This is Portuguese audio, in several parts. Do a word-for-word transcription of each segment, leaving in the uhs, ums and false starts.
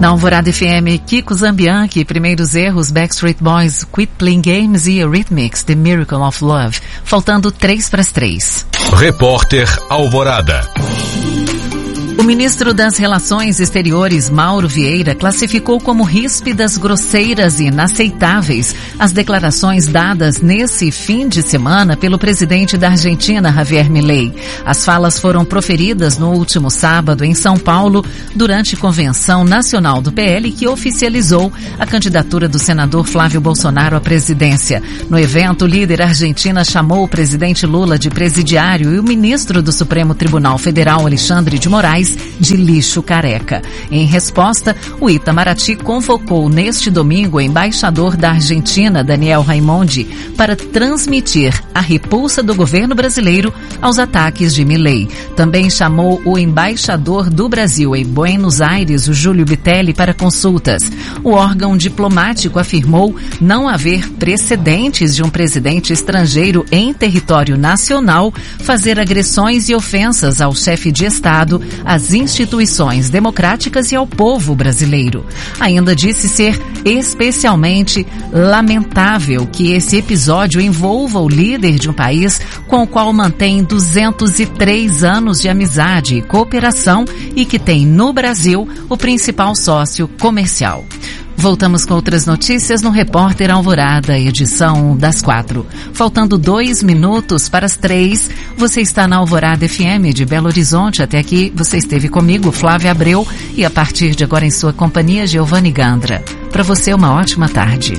Na Alvorada F M, Kiko Zambianchi, Primeiros Erros, Backstreet Boys, Quit Playing Games e Eurythmics, The Miracle of Love. Faltando três para as três. Repórter Alvorada. O ministro das Relações Exteriores, Mauro Vieira, classificou como ríspidas, grosseiras e inaceitáveis as declarações dadas nesse fim de semana pelo presidente da Argentina, Javier Milei. As falas foram proferidas no último sábado em São Paulo, durante convenção nacional do P L que oficializou a candidatura do senador Flávio Bolsonaro à presidência. No evento, o líder argentino chamou o presidente Lula de presidiário e o ministro do Supremo Tribunal Federal, Alexandre de Moraes, de lixo careca. Em resposta, o Itamaraty convocou neste domingo o embaixador da Argentina, Daniel Raimondi, para transmitir a repulsa do governo brasileiro aos ataques de Milei. Também chamou o embaixador do Brasil em Buenos Aires, o Júlio Bitelli, para consultas. O órgão diplomático afirmou não haver precedentes de um presidente estrangeiro em território nacional fazer agressões e ofensas ao chefe de Estado, às instituições democráticas e ao povo brasileiro. Ainda disse ser especialmente lamentável que esse episódio envolva o líder de um país com o qual mantém duzentos e três anos de amizade e cooperação e que tem no Brasil o principal sócio comercial. Voltamos com outras notícias no Repórter Alvorada, edição das quatro. Faltando dois minutos para as três, você está na Alvorada F M de Belo Horizonte. Até aqui você esteve comigo, Flávia Abreu, e a partir de agora em sua companhia, Giovanni Gandra. Para você, uma ótima tarde.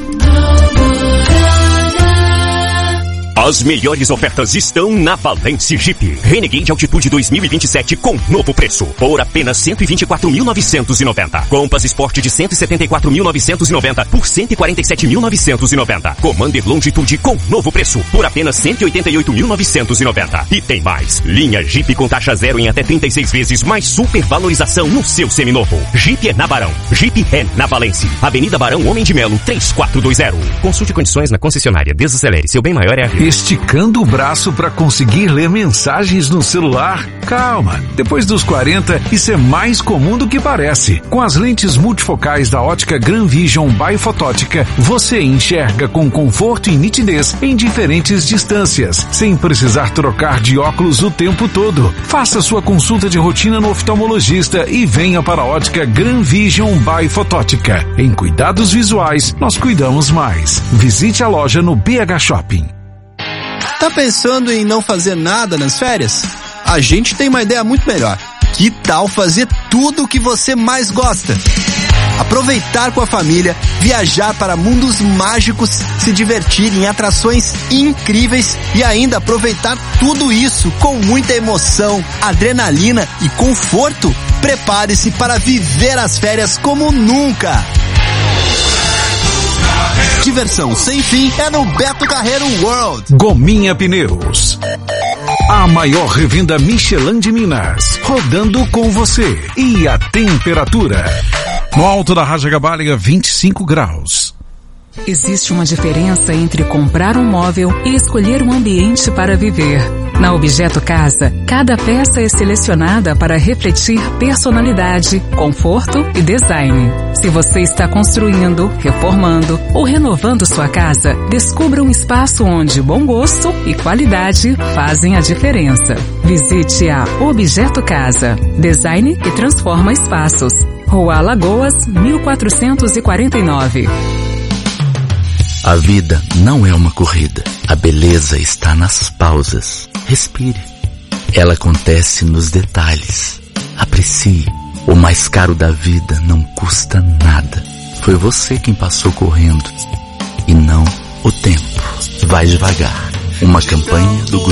As melhores ofertas estão na Valence Jeep. Renegade Altitude dois mil e vinte e sete com novo preço, por apenas cento e vinte e quatro mil novecentos e noventa. Compass Sport de cento e setenta e quatro mil novecentos e noventa por cento e quarenta e sete mil novecentos e noventa. Commander Longitude com novo preço, por apenas cento e oitenta e oito mil novecentos e noventa. E tem mais. Linha Jeep com taxa zero em até trinta e seis vezes, mais supervalorização no seu seminovo. Jeep é na Barão. Jeep é na Valence. Avenida Barão Homem de Melo, três quatro dois zero. Consulte condições na concessionária. Desacelere. Seu bem maior é a vida. Esticando o braço para conseguir ler mensagens no celular? Calma, depois dos quarenta, isso é mais comum do que parece. Com as lentes multifocais da ótica Gran Vision Bifotótica, você enxerga com conforto e nitidez em diferentes distâncias, sem precisar trocar de óculos o tempo todo. Faça sua consulta de rotina no oftalmologista e venha para a ótica Gran Vision Bifotótica. Em cuidados visuais, nós cuidamos mais. Visite a loja no B H Shopping. Tá pensando em não fazer nada nas férias? A gente tem uma ideia muito melhor. Que tal fazer tudo o que você mais gosta? Aproveitar com a família, viajar para mundos mágicos, se divertir em atrações incríveis e ainda aproveitar tudo isso com muita emoção, adrenalina e conforto? Prepare-se para viver as férias como nunca! Diversão sem fim é no Beto Carreiro World. Gominha Pneus. A maior revenda Michelin de Minas. Rodando com você. E a temperatura? No alto da Raja Gabalia, vinte e cinco graus. Existe uma diferença entre comprar um móvel e escolher um ambiente para viver. Na Objeto Casa, cada peça é selecionada para refletir personalidade, conforto e design. Se você está construindo, reformando ou renovando sua casa, descubra um espaço onde bom gosto e qualidade fazem a diferença. Visite a Objeto Casa. Design e transforma espaços. Rua Alagoas, mil quatrocentos e quarenta e nove. A vida não é uma corrida. A beleza está nas pausas. Respire. Ela acontece nos detalhes. Aprecie. O mais caro da vida não custa nada. Foi você quem passou correndo. E não o tempo. Vai devagar. Uma campanha do Grupo